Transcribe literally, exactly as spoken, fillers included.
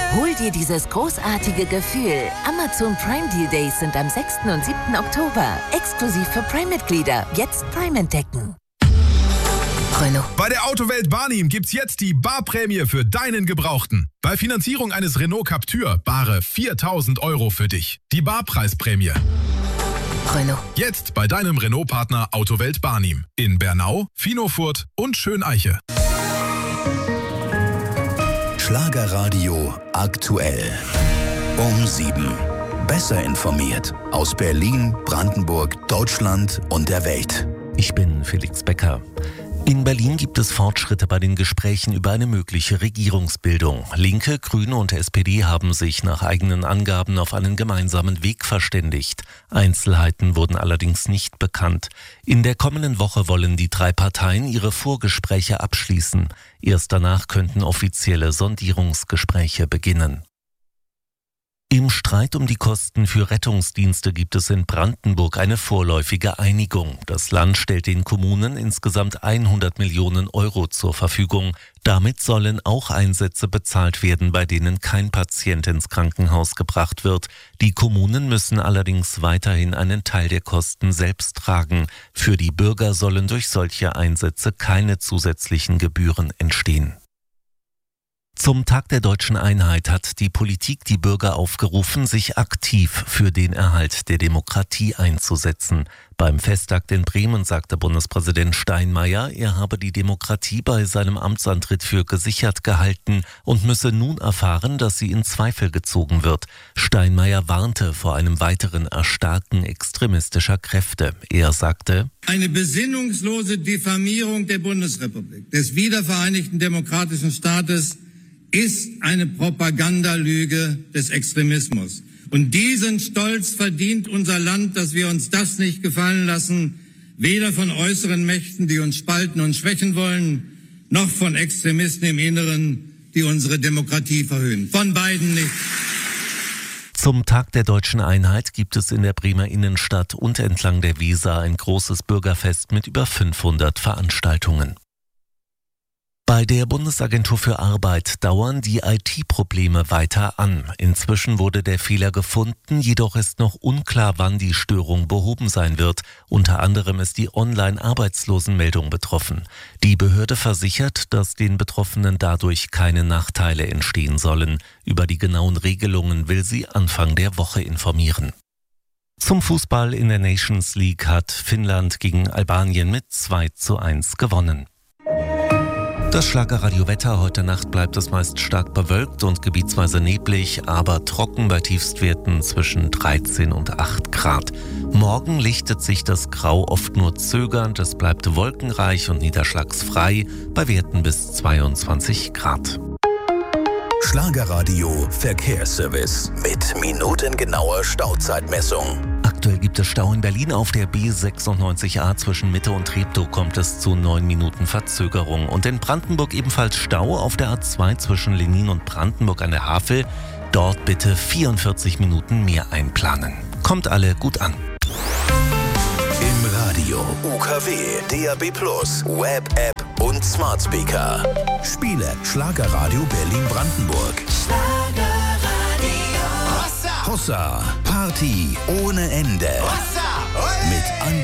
Hol dir dieses großartige Gefühl. Amazon Prime Deal Days sind am sechsten und siebten Oktober. Exklusiv für Prime-Mitglieder. Jetzt Prime entdecken. Renault. Bei der Autowelt Barnim gibt's jetzt die Barprämie für deinen Gebrauchten. Bei Finanzierung eines Renault Captur bare viertausend Euro für dich. Die Barpreisprämie. Renault. Jetzt bei deinem Renault-Partner Autowelt Barnim. In Bernau, Finofurt und Schöneiche. Schlagerradio aktuell. Um sieben. Besser informiert. Aus Berlin, Brandenburg, Deutschland und der Welt. Ich bin Felix Becker. In Berlin gibt es Fortschritte bei den Gesprächen über eine mögliche Regierungsbildung. Linke, Grüne und S P D haben sich nach eigenen Angaben auf einen gemeinsamen Weg verständigt. Einzelheiten wurden allerdings nicht bekannt. In der kommenden Woche wollen die drei Parteien ihre Vorgespräche abschließen. Erst danach könnten offizielle Sondierungsgespräche beginnen. Im Streit um die Kosten für Rettungsdienste gibt es in Brandenburg eine vorläufige Einigung. Das Land stellt den Kommunen insgesamt hundert Millionen Euro zur Verfügung. Damit sollen auch Einsätze bezahlt werden, bei denen kein Patient ins Krankenhaus gebracht wird. Die Kommunen müssen allerdings weiterhin einen Teil der Kosten selbst tragen. Für die Bürger sollen durch solche Einsätze keine zusätzlichen Gebühren entstehen. Zum Tag der Deutschen Einheit hat die Politik die Bürger aufgerufen, sich aktiv für den Erhalt der Demokratie einzusetzen. Beim Festakt in Bremen sagte Bundespräsident Steinmeier, er habe die Demokratie bei seinem Amtsantritt für gesichert gehalten und müsse nun erfahren, dass sie in Zweifel gezogen wird. Steinmeier warnte vor einem weiteren Erstarken extremistischer Kräfte. Er sagte: Eine besinnungslose Diffamierung der Bundesrepublik, des wiedervereinigten demokratischen Staates, ist eine Propagandalüge des Extremismus. Und diesen Stolz verdient unser Land, dass wir uns das nicht gefallen lassen, weder von äußeren Mächten, die uns spalten und schwächen wollen, noch von Extremisten im Inneren, die unsere Demokratie verhöhnen. Von beiden nicht. Zum Tag der Deutschen Einheit gibt es in der Bremer Innenstadt und entlang der Weser ein großes Bürgerfest mit über fünfhundert Veranstaltungen. Bei der Bundesagentur für Arbeit dauern die I T-Probleme weiter an. Inzwischen wurde der Fehler gefunden, jedoch ist noch unklar, wann die Störung behoben sein wird. Unter anderem ist die Online-Arbeitslosenmeldung betroffen. Die Behörde versichert, dass den Betroffenen dadurch keine Nachteile entstehen sollen. Über die genauen Regelungen will sie Anfang der Woche informieren. Zum Fußball in der Nations League hat Finnland gegen Albanien mit zwei zu eins gewonnen. Das Schlagerradio-Wetter: Heute Nacht bleibt es meist stark bewölkt und gebietsweise neblig, aber trocken bei Tiefstwerten zwischen dreizehn und acht Grad. Morgen lichtet sich das Grau oft nur zögernd, es bleibt wolkenreich und niederschlagsfrei bei Werten bis zweiundzwanzig Grad. Schlagerradio Verkehrsservice mit minutengenauer Stauzeitmessung. Aktuell gibt es Stau in Berlin. Auf der B sechsundneunzig A zwischen Mitte und Treptow kommt es zu neun Minuten Verzögerung. Und in Brandenburg ebenfalls Stau auf der A zwei zwischen Lenin und Brandenburg an der Havel. Dort bitte vierundvierzig Minuten mehr einplanen. Kommt alle gut an. Im Radio, U K W, D A B plus, Web-App und Smart Speaker. Spiele Schlagerradio Berlin-Brandenburg. Hossa, Party ohne Ende. Mit